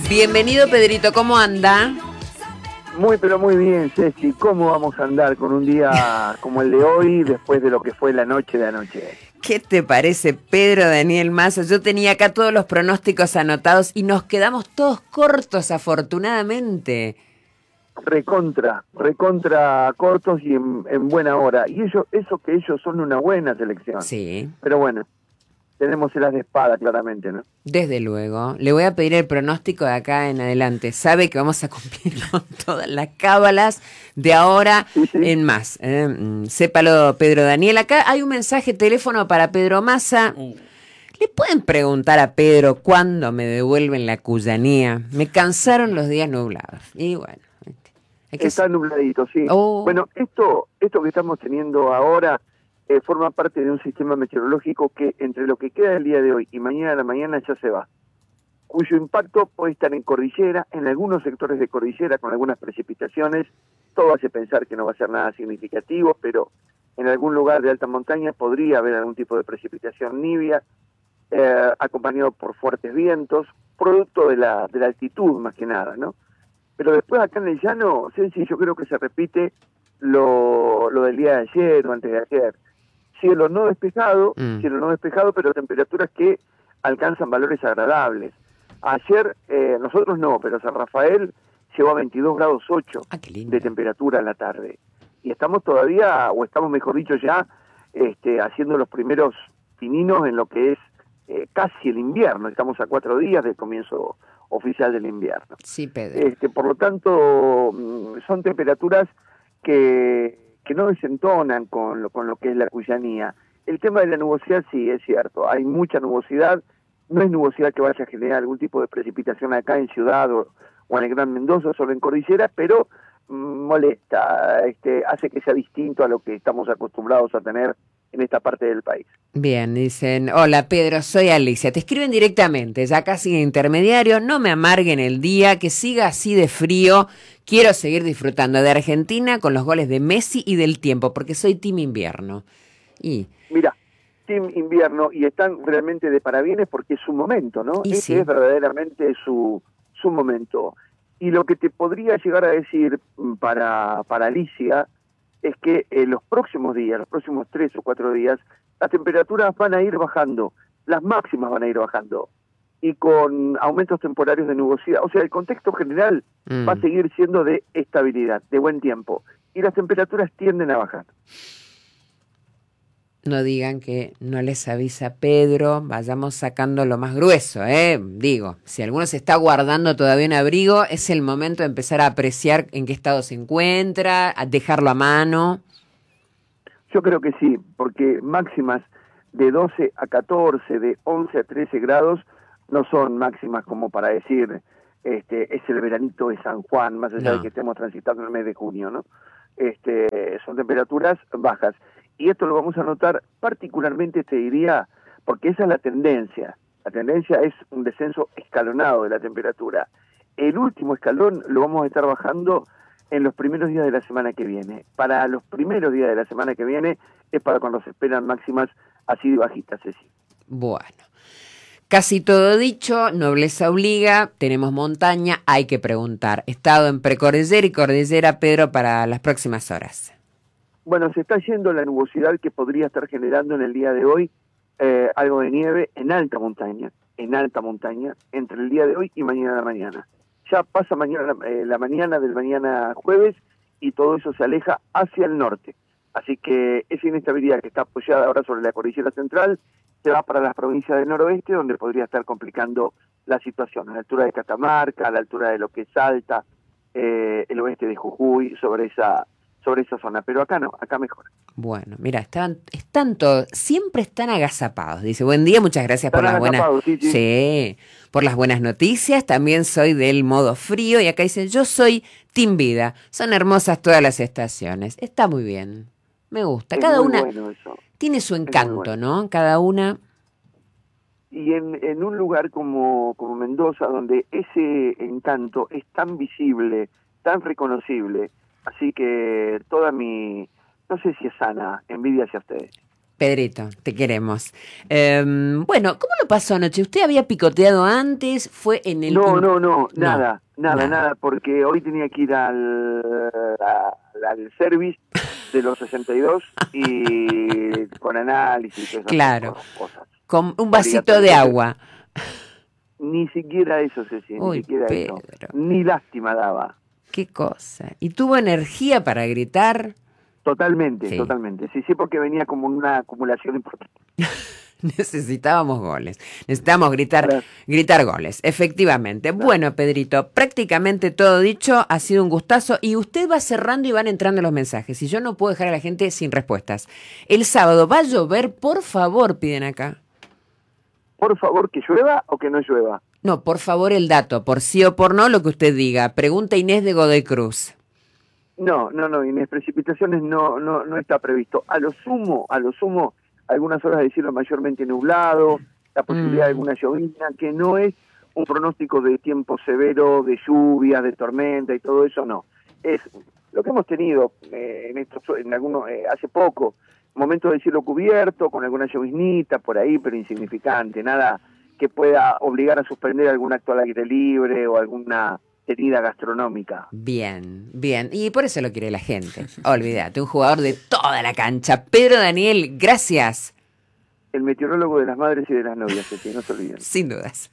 Bienvenido, Pedrito, ¿cómo anda? Pero muy bien, Ceci. ¿Cómo vamos a andar con un día como el de hoy, después de lo que fue la noche de anoche? ¿Qué te parece, Pedro Daniel Massa? Yo tenía acá todos los pronósticos anotados y nos quedamos todos cortos, afortunadamente. Recontra cortos y en buena hora. Y eso que ellos son una buena selección. Sí. Pero bueno, tenemos el as de espada, claramente, ¿no? Desde luego. Le voy a pedir el pronóstico de acá en adelante. Sabe que vamos a cumplir con todas las cábalas de ahora en más. Sépalo, Pedro Daniel. Acá hay un mensaje teléfono para Pedro Massa. ¿Le pueden preguntar a Pedro cuándo me devuelven la cuyanía? Me cansaron los días nublados. Y bueno. Está nubladito, sí. Oh. Bueno, esto que estamos teniendo ahora forma parte de un sistema meteorológico que entre lo que queda del día de hoy y mañana a la mañana ya se va, cuyo impacto puede estar en cordillera, en algunos sectores de cordillera con algunas precipitaciones. Todo hace pensar que no va a ser nada significativo, pero en algún lugar de alta montaña podría haber algún tipo de precipitación nibia, acompañado por fuertes vientos, producto de la altitud más que nada, ¿no? Pero después acá en el llano, Ceci, yo creo que se repite lo del día de ayer o antes de ayer. Cielo no despejado, pero temperaturas que alcanzan valores agradables. Ayer, nosotros no, pero San Rafael llegó a 22 grados 8 de temperatura en la tarde. Y estamos todavía, o estamos mejor dicho ya, haciendo los primeros pininos en lo que es casi el invierno. Estamos a 4 días del comienzo oficial del invierno. Sí, Pedro. Por lo tanto, son temperaturas que no desentonan con lo que es la cuyanía. El tema de la nubosidad sí, es cierto, hay mucha nubosidad, no es nubosidad que vaya a generar algún tipo de precipitación acá en Ciudad o en el Gran Mendoza, solo en cordillera, pero molesta, hace que sea distinto a lo que estamos acostumbrados a tener en esta parte del país. Bien, dicen, hola Pedro, soy Alicia, te escriben directamente, ya casi intermediario, no me amarguen el día, que siga así de frío, quiero seguir disfrutando de Argentina con los goles de Messi y del tiempo, porque soy team invierno. Mira, team invierno, y están realmente de parabienes porque es su momento, ¿no? Sí. Es verdaderamente su momento. Y lo que te podría llegar a decir para Alicia es que los próximos días, los próximos 3 o 4 días, las temperaturas van a ir bajando, las máximas van a ir bajando, y con aumentos temporarios de nubosidad. O sea, el contexto general va a seguir siendo de estabilidad, de buen tiempo, y las temperaturas tienden a bajar. No digan que no les avisa Pedro, vayamos sacando lo más grueso, Digo, si alguno se está guardando todavía un abrigo, es el momento de empezar a apreciar en qué estado se encuentra, a dejarlo a mano. Yo creo que sí, porque máximas de 12 a 14, de 11 a 13 grados, no son máximas como para decir, es el veranito de San Juan, más allá de que estemos transitando el mes de junio, ¿no? Son temperaturas bajas. Y esto lo vamos a notar particularmente, te diría, porque esa es la tendencia. La tendencia es un descenso escalonado de la temperatura. El último escalón lo vamos a estar bajando en los primeros días de la semana que viene. Para los primeros días de la semana que viene es para cuando se esperan máximas así de bajitas, Ceci. Bueno, casi todo dicho, nobleza obliga, tenemos montaña, hay que preguntar. Estado en precordillera y cordillera, Pedro, para las próximas horas. Bueno, se está yendo la nubosidad que podría estar generando en el día de hoy algo de nieve en alta montaña, entre el día de hoy y mañana a la mañana. Ya pasa mañana la mañana del mañana jueves y todo eso se aleja hacia el norte. Así que esa inestabilidad que está apoyada ahora sobre la cordillera central se va para las provincias del noroeste, donde podría estar complicando la situación, a la altura de Catamarca, a la altura de lo que es Salta, el oeste de Jujuy, sobre esa zona, pero acá no, acá mejor. Bueno, mira, siempre están agazapados. Dice, buen día, muchas gracias por las buenas. Sí, por las buenas noticias. También soy del modo frío y acá dice, yo soy Team Vida. Son hermosas todas las estaciones. Está muy bien. Me gusta. Cada una tiene su encanto, ¿no? Cada una. Y en un lugar como Mendoza, donde ese encanto es tan visible, tan reconocible, así que toda mi, no sé si es sana, envidia hacia ustedes. Pedrito, te queremos. Bueno, ¿cómo lo pasó anoche? ¿Usted había picoteado antes? ¿Fue en el...? No, nada, porque hoy tenía que ir al service de los 62 y con análisis. Claro, cosas. Con un vasito de agua. Ni siquiera eso, Ceci, ni siquiera Pedro. eso. Ni lástima daba. Qué cosa. ¿Y tuvo energía para gritar? Totalmente. Sí, porque venía como una acumulación importante. Necesitábamos gritar goles, efectivamente. Claro. Bueno, Pedrito, prácticamente todo dicho, ha sido un gustazo y usted va cerrando y van entrando los mensajes y yo no puedo dejar a la gente sin respuestas. El sábado, ¿va a llover? Por favor, piden acá. Por favor, ¿que llueva o que no llueva? No, por favor el dato, por sí o por no, lo que usted diga. Pregunta Inés de Godoy Cruz. No, Inés, precipitaciones no está previsto. A lo sumo, algunas horas de cielo mayormente nublado, la posibilidad de alguna llovizna, que no es un pronóstico de tiempo severo, de lluvia, de tormenta y todo eso, no. Es lo que hemos tenido hace poco, momentos de cielo cubierto, con alguna lloviznita por ahí, pero insignificante, nada que pueda obligar a suspender algún acto al aire libre o alguna herida gastronómica. Bien, y por eso lo quiere la gente. Olvídate, un jugador de toda la cancha. Pedro Daniel, gracias. El meteorólogo de las madres y de las novias, que no se olviden. Sin dudas.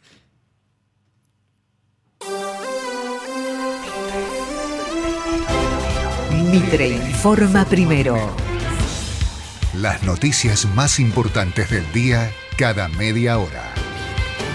Mitre informa primero. Las noticias más importantes del día cada media hora.